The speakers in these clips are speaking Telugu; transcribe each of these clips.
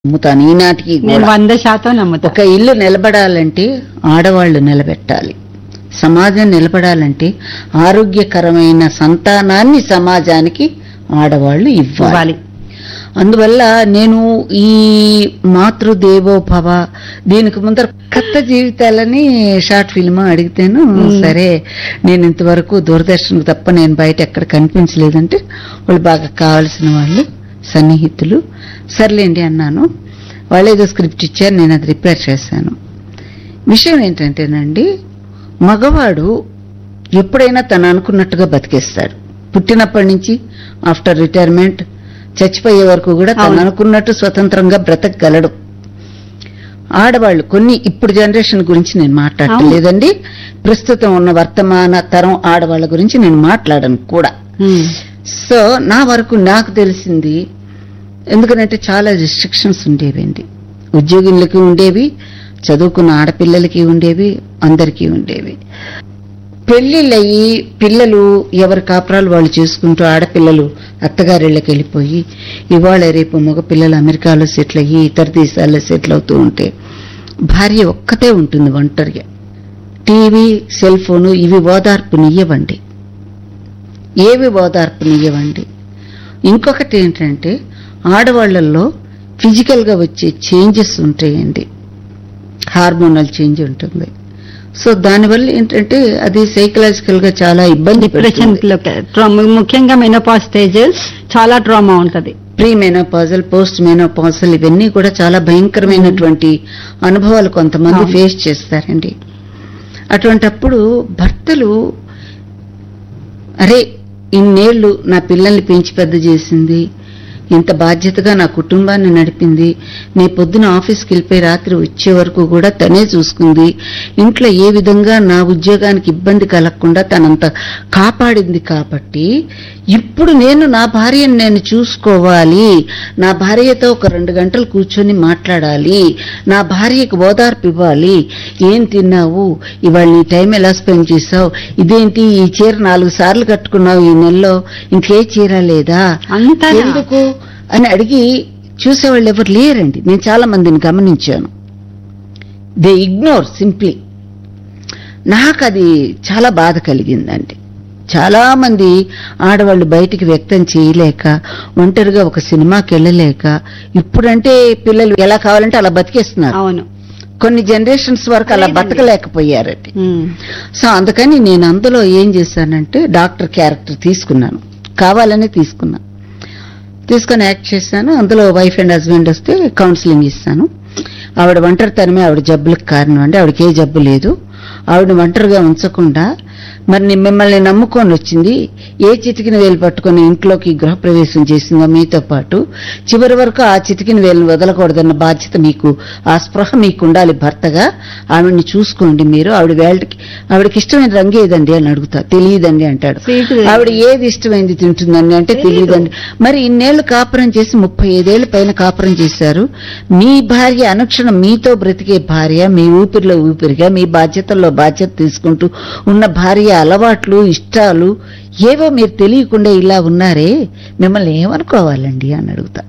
నమ్ముతాను ఈనాటికి నేను కూడా. 100% నమ్ముతా. ఒక ఇల్లు నిలబడాలంటే ఆడవాళ్లు నిలబెట్టాలి. సమాజం నిలబడాలంటే ఆరోగ్యకరమైన సంతానాన్ని సమాజానికి ఆడవాళ్లు ఇవ్వాలి. అందువల్ల నేను ఈ మాతృదేవోభవ దీనికి ముందర కొత్త జీవితాలని షార్ట్ ఫిల్మ్ అడిగితేను సరే నేను ఇంతవరకు దూరదర్శన్కు తప్ప నేను బయట ఎక్కడ కనిపించలేదంటే వాళ్ళు బాగా కావాల్సిన వాళ్ళు సన్నిహితులు సర్లేండి అన్నాను. వాళ్ళు ఏదో స్క్రిప్ట్ ఇచ్చారు, నేను అది రిపేర్ చేశాను. విషయం ఏంటంటేనండి, మగవాడు ఎప్పుడైనా తను అనుకున్నట్టుగా బతికేస్తాడు. పుట్టినప్పటి నుంచి ఆఫ్టర్ రిటైర్మెంట్ చచ్చిపోయే వరకు కూడా తను అనుకున్నట్టు స్వతంత్రంగా బ్రతకగలడు. ఆడవాళ్లు కొన్ని ఇప్పుడు జనరేషన్ గురించి నేను మాట్లాడలేదండి, ప్రస్తుతం ఉన్న వర్తమాన తరం ఆడవాళ్ల గురించి నేను మాట్లాడను కూడా. సో నా వరకు నాకు తెలిసింది, ఎందుకంటే చాలా రిస్ట్రిక్షన్స్ ఉండేవండి. ఉద్యోగులకి ఉండేవి, చదువుకున్న ఆడపిల్లలకి ఉండేవి, అందరికీ ఉండేవి. పెళ్లిళ్ళయి పిల్లలు ఎవరి కాపురాలు వాళ్ళు చేసుకుంటూ ఆడపిల్లలు అత్తగారిళ్ళకి వెళ్ళిపోయి ఇవాళ రేపు మగ పిల్లలు అమెరికాలో సెటిల్ అయ్యి ఇతర దేశాల్లో సెటిల్ అవుతూ ఉంటే భార్య ఒక్కతే ఉంటుంది ఒంటరిగా. టీవీ, సెల్ ఫోను ఇవి ఓదార్పునియ్యవండి, ఏవి ఓదార్పునియ్యవండి. ఇంకొకటి ఏంటంటే ఆడవాళ్లలో ఫిజికల్ గా వచ్చే చేంజెస్ ఉంటాయండి, హార్మోనల్ చేంజ్ ఉంటుంది. సో దానివల్ల ఏంటంటే అది సైకలాజికల్ గా చాలా ఇబ్బంది డిప్రెషన్, ముఖ్యంగా మెనోపాజ్ స్టేజ్ చాలా ట్రామా ఉంటది. ప్రీ మెనోపాజల్, పోస్ట్ మెనోపాజల్ ఇవన్నీ కూడా చాలా భయంకరమైనటువంటి అనుభవాలు కొంతమంది ఫేస్ చేస్తారండి. అటువంటప్పుడు భర్తలు అరే ఇన్నేళ్లు నా పిల్లల్ని పెంచి పెద్ద చేసింది, ఇంత బాధ్యతగా నా కుటుంబాన్ని నడిపింది, నే పొద్దున ఆఫీస్కి వెళ్ళిపోయి రాత్రి వచ్చే వరకు కూడా తనే చూసుకుంది, ఇంట్లో ఏ విధంగా నా ఉద్యోగానికి ఇబ్బంది కలగకుండా తనంత కాపాడింది. కాబట్టి ఇప్పుడు నేను నా భార్యను నేను చూసుకోవాలి, నా భార్యతో ఒక 2 గంటలు కూర్చొని మాట్లాడాలి, నా భార్యకు ఓదార్పు ఇవ్వాలి. ఏం తిన్నావు, ఇవాళ నీ టైం ఎలా స్పెండ్ చేసావు, ఇదేంటి ఈ చీర 4 సార్లు కట్టుకున్నావు ఈ నెలలో, ఇంకే చీర లేదా, ఎందుకు అని అడిగి చూసేవాళ్ళు ఎవరు లేరండి. నేను చాలా మందిని గమనించాను. They ignore simply. నాకు అది చాలా బాధ కలిగిందండి. చాలా మంది ఆడవాళ్లు బయటికి వ్యక్తం చేయలేక, ఒంటరిగా ఒక సినిమాకి వెళ్ళలేక, ఇప్పుడంటే పిల్లలు ఎలా కావాలంటే అలా బతికేస్తున్నారు. అవును, కొన్ని జనరేషన్స్ వరకు అలా బతకలేకపోయారండి. సో అందుకని నేను అందులో ఏం చేశానంటే డాక్టర్ క్యారెక్టర్ తీసుకున్నాను, కావాలని తీసుకొని యాక్ట్ చేశాను. అందులో వైఫ్ అండ్ హస్బెండ్ వస్తే కౌన్సిలింగ్ ఇస్తాను. ఆవిడ ఒంటరితనమే ఆవిడ జబ్బులకు కారణం అండి, ఆవిడకి ఏ జబ్బు లేదు. ఆవిడ ఒంటరిగా ఉంచకుండా మరి మిమ్మల్ని నమ్ముకొని వచ్చింది, ఏ చిటికిన వేలు పట్టుకుని ఇంట్లోకి గృహప్రవేశం చేసిందో మీతో పాటు చివరి వరకు ఆ చిటికిన వేలును వదలకూడదన్న బాధ్యత మీకు, ఆ స్పృహ మీకు ఉండాలి. భర్తగా ఆవిడ్ని చూసుకోండి మీరు. ఆవిడకి ఇష్టమైన రంగు ఏదండి అని అడుగుతా, తెలియదండి అంటాడు. ఆవిడ ఏది ఇష్టమైంది తింటుందండి అంటే తెలియదండి. మరి ఇన్నేళ్లు కాపురం చేసి 35 ఏళ్ల పైన కాపురం చేశారు. మీ భార్య అనుక్షణం మీతో బ్రతికే భార్య, మీ ఊపిరిలో ఊపిరిగా, మీ బాధ్యతల్లో బాధ్యత తీసుకుంటూ ఉన్న భార్య అలవాట్లు, ఇష్టాలు ఏవో మీరు తెలియకుండా ఇలా ఉన్నారే, మిమ్మల్ని ఏమనుకోవాలండి అని అడుగుతా.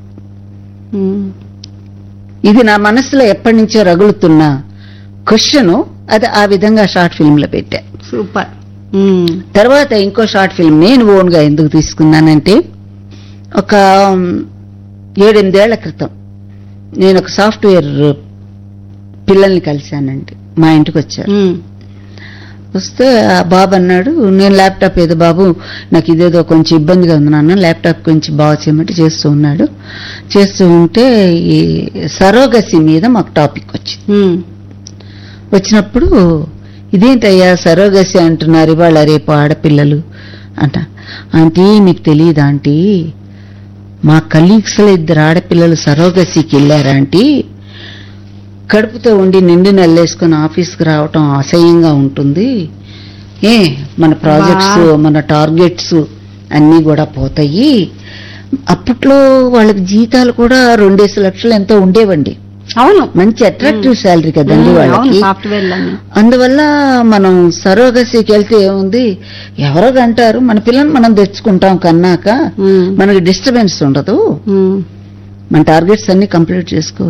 ఇది నా మనసులో ఎప్పటి నుంచో రగులుతున్న క్వశ్చన్. అది ఆ విధంగా షార్ట్ ఫిల్మ్ లో పెట్టా. సూపర్. తర్వాత ఇంకో షార్ట్ ఫిల్మ్ నేను ఓన్ గా ఎందుకు తీసుకున్నానంటే, ఒక 7-8 ఏళ్ల క్రితం నేను ఒక సాఫ్ట్వేర్ పిల్లల్ని కలిశానండి. మా ఇంటికి వచ్చారు. వస్తే ఆ బాబు అన్నాడు, నేను ల్యాప్టాప్ ఏదో బాబు నాకు ఇదేదో కొంచెం ఇబ్బందిగా ఉంది నాన్న, ల్యాప్టాప్ కొంచెం బాగా చేయమంటే చేస్తూ ఉన్నాడు. చేస్తూ ఉంటే ఈ సరోగసి మీద మాకు టాపిక్ వచ్చినప్పుడు ఇదేంటయ్యా సరోగసి అంటున్నారు ఇవాళ రేపు ఆడపిల్లలు అంట. ఆంటీ మీకు తెలియదు ఆంటీ, మా కలీగ్స్ లో 2 ఆడపిల్లలు సరోగసికి వెళ్ళారా ఆంటీ. కడుపుతో ఉండి నిండి నల్లేసుకుని ఆఫీస్కి రావటం అసహ్యంగా ఉంటుంది. మన ప్రాజెక్ట్స్, మన టార్గెట్స్ అన్నీ కూడా పోతాయి. అప్పట్లో వాళ్ళకి జీతాలు కూడా 2 లక్షలు ఎంతో ఉండేవండి. అవును, మంచి అట్రాక్టివ్ శాలరీ కదండి వాళ్ళకి. అందువల్ల మనం సరోగసికి వెళ్తే ఏముంది, ఎవరో అంటారు, మన పిల్లల్ని మనం తెచ్చుకుంటాం కన్నాక మనకి డిస్టర్బెన్స్ ఉండదు, మన టార్గెట్స్ అన్ని కంప్లీట్ చేసుకోవచ్చు.